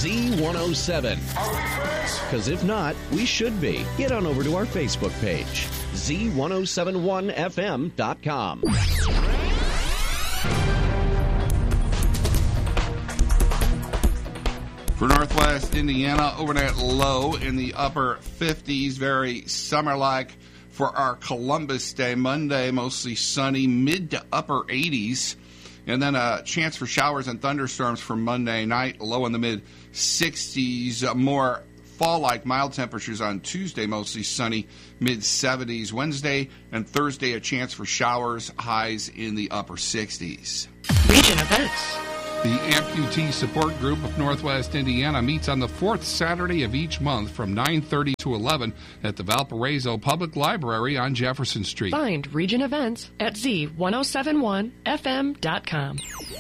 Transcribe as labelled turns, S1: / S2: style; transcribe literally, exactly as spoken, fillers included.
S1: Z one oh seven.
S2: Are we friends?
S1: Because if not, we should be. Get on over to our Facebook page, Z ten seventy-one F M dot com.
S3: For Northwest Indiana, overnight low in the upper fifties, very summer-like. For our Columbus Day, Monday, mostly sunny, mid to upper eighties. And then a chance for showers and thunderstorms for Monday night, low in the mid-sixties. More fall-like mild temperatures on Tuesday, mostly sunny, mid-seventies. Wednesday and Thursday, a chance for showers, highs in the upper sixties.
S4: Region events.
S5: The Amputee Support Group of Northwest Indiana meets on the fourth Saturday of each month from nine thirty to eleven at the Valparaiso Public Library on Jefferson Street.
S4: Find region events at Z ten seventy-one F M dot com.